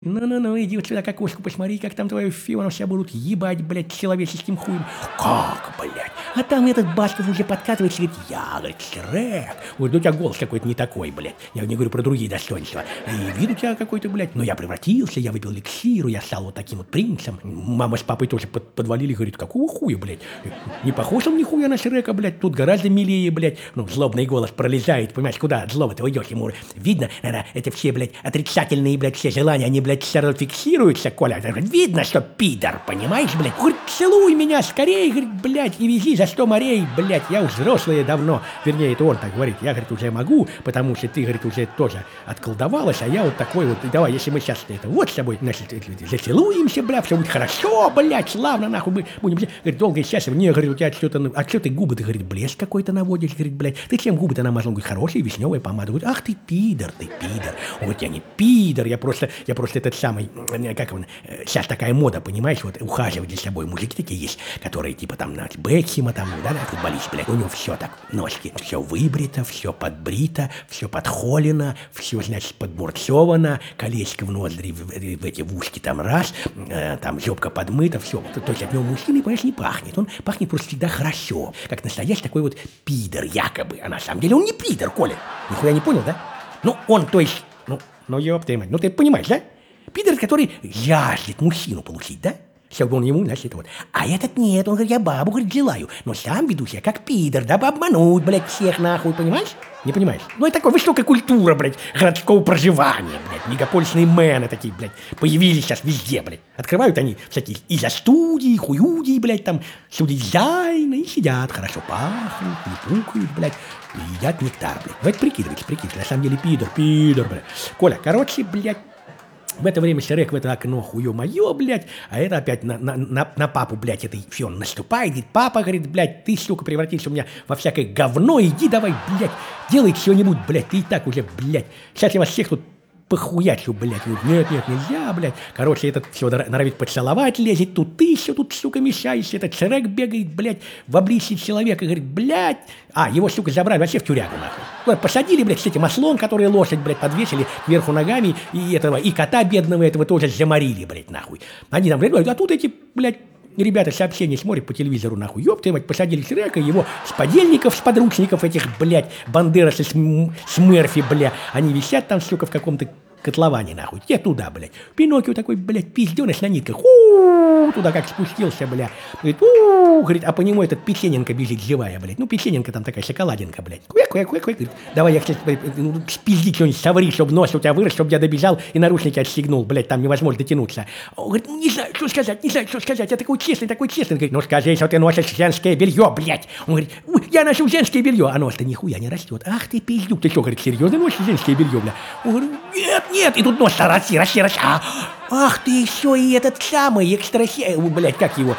Ну-ну-ну, иди вот сюда к окошку, посмотри, как там твою Фиону себя будут ебать, блядь, человеческим хуем. Как, блядь? А там этот Басков уже подкатывает, говорит, я, говорит, Шрек. Говорит, у тебя голос какой-то не такой, блядь. Я не говорю про другие достоинства. И вид у тебя какой-то, блядь. Но я превратился, я выпил эликсиру, я стал вот таким вот принцем. Мама с папой тоже подвалили, говорит, какого хуя, блядь? Не похож он нихуя на Шрека, блядь. Тут гораздо милее, блядь. Ну, злобный голос пролезает, понимаешь, куда от злого ты уйдешь ему. Видно, наверное, это все, блядь, отрицательные, блядь, все желания, они, блядь, все равно фиксируются, Коля. Видно, что пидор, понимаешь, блядь? Говорит, целуй меня скорее, говорит, блядь, и вези за 100 морей, блядь. Я уж взрослый давно. Вернее, это он так говорит. Я, говорит, уже могу, потому что ты, говорит, уже тоже отколдовалась, а я вот такой вот. Давай, если мы сейчас это вот с тобой, значит, зацелуемся, блядь, все будет хорошо, блядь, славно, нахуй, мы будем, говорит, долго и счастливо. Не, говорит, у тебя что-то, а что ты губы, ты, говорит, блеск какой-то наводишь, говорит, блядь. Ты чем губы-то намазал? Он говорит, хорошая вишневая помада. Говорит, ах ты пидор, ты пидор. Он говорит, я не пидор, я просто этот самый, как он, сейчас такая мода, понимаешь, вот ухаживать за собой. Мужики такие есть, которые типа там, Бекхема, там, да, футболист, блядь, у него все так, ножки, все выбрито, все подбрито, все подхолено, все, значит, подмурцовано, колечко в ноздри, в эти в ушки там раз, там жопка подмыта, все. То есть от него мужчины, понимаешь, не пахнет. Он пахнет просто всегда хорошо, как настоящий такой вот пидор, якобы. А на самом деле он не пидор, Коля. Нихуя не понял, да? Ну, он, то есть, ну, ёб твою мать, ну, ты понимаешь, да? Пидор, который жаждет мужчину получить, да? Чтобы он ему, значит, вот. А этот нет, он говорит, я бабу, говорит, желаю. Но сам веду себя как пидор, дабы обмануть, блядь, всех нахуй, понимаешь? Не понимаешь? Ну, это такая высокая культура, блядь, городского проживания, блядь. Мегаполисные мэны такие, блядь, появились сейчас везде, блядь. Открывают они всякие изо-студии, хуюдии, блядь, там, студии дизайна, и сидят, хорошо пахнут, не пукают, блядь, и едят нектар, блядь. Давайте прикидывайте, на самом деле пидор, блядь. Коля, короче, блядь, в это время Шрек в это окно, хуё-моё, блядь, а это опять на папу, блядь, это все, он наступает, говорит, папа, говорит, блядь, ты, сука, превратился у меня во всякое говно, иди давай, блядь, делай что-нибудь, блядь, ты и так уже, блядь, сейчас я вас всех тут похуячу, блядь, нет, нельзя, блядь, короче, этот все норовит поцеловать, лезет, тут ты еще тут, сука, мешаешься, этот Шрек бегает, блядь, в обличье человека, говорит, блядь, его, сука, забрали вообще в тюрягу, нахуй. Посадили, блядь, с этим ослом, который лошадь, блядь, подвесили кверху ногами, и кота бедного этого тоже заморили, блядь, нахуй. Они там, блядь, а тут эти, блядь, ребята сообщения смотрят по телевизору, нахуй, ёб твою мать, посадили Шрека, его с подельников, с подручников этих, блядь, Бандерасы с Мерфи, блядь, они висят там, сука, в каком-то котловане, нахуй, те туда, блядь. Пиноккио такой, блядь, пизденыш на нитках, туда как спустился, блядь. Говорит, говорит, а по нему этот Печененко бежит живая, блядь. Ну, Печененко там такая шоколадинка, блядь. Говорит, давай я, кстати, спизди что-нибудь, соври, чтобы нос у тебя вырос, чтобы я добежал и наручники отстегнул, блядь, там невозможно дотянуться. Он говорит, не знаю, что сказать, я такой честный. Говорит, ну, скажи, что ты носишь женское белье, блядь. Он говорит, я ношу женское белье, а нос-то нихуя не растет. Ах ты пиздюк, ты что, говорит, серьезно носишь женское белье, блядь? Он говорит, нет, и тут нос расти. Ах ты еще и этот самый блядь, как его,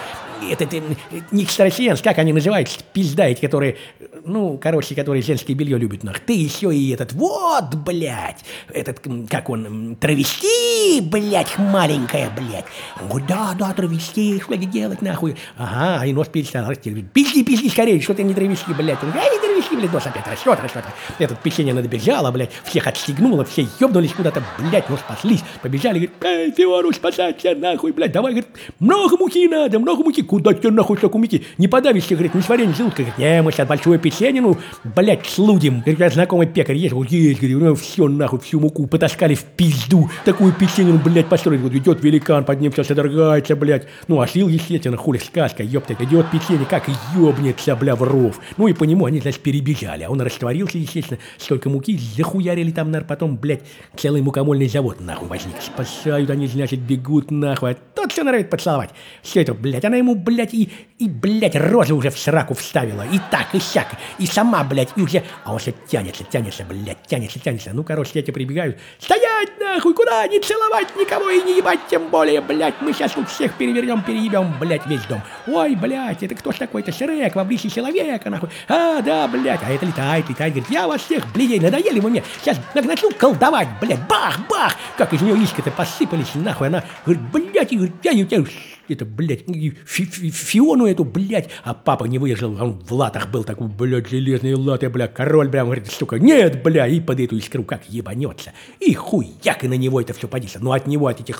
не экстрасенс, как они называются, пизда эти, которые, которые женское белье любят, нах. Ты еще и этот, вот, блядь, этот, как он, травести, блядь, маленькая, блядь. Он говорит, да, травести, что делать, нахуй? Ага, и нос перестал расти. Пизди скорее, что ты не травести, блядь. Он говорит, не травести, блядь, нос опять растет. Этот печенье добежала, блядь, всех отстегнула, все ебнулись куда-то, блядь, нос спаслись, побежали, говорит, Фиору, спасайся, нахуй, блядь, давай, говорит, много муки надо, куда тебе нахуй столько муки? Не подавишься, говорит, не сварение желудка. Говорит, не, мы сейчас большую печенину, блядь, слудим. Говорит, я знакомый пекарь есть, вот есть, говорит, все нахуй, всю муку потаскали в пизду. Такую печенину, блядь, построили. Вот идет великан, под ним все содрогается, блядь. Ну, ослил, естественно, хули сказка, ёпта, идет печенье, как ёбнется, бля, в ров. Ну, и по нему они, значит, перебежали. А он растворился, естественно, столько муки, захуярили там, наверное, потом, блядь, целый мукомольный завод, нахуй, возник. Спасают они, значит, бегут, нахуй. А тот все норовит поцеловать. Все это, блядь, она ему, блядь, блядь, розу уже в сраку вставила, и так, и сяк, и сама, блядь, и уже, а он все тянется, блядь, тянется, ну, короче, эти прибегают, стоять, нахуй, куда, не целовать никого и не ебать, тем более, блядь, мы сейчас тут всех переебем, блядь, весь дом, ой, блядь, это кто ж такой-то, Шрек, в обличье человека, нахуй, да, блядь, а это летает, говорит, я вас всех, блядей, надоели вы мне, сейчас начну колдовать, блядь, бах, как из нее искры-то посыпались, нахуй, она, говорит, блядь, и говорит, я это, блядь, Фиону эту, блядь, а папа не выдержал, он в латах был такой, блядь, железные латы, блядь, король, прям говорит, сука, нет, бля, и под эту искру как ебанется, и хуяк, и на него это все подействует, ну от него, от этих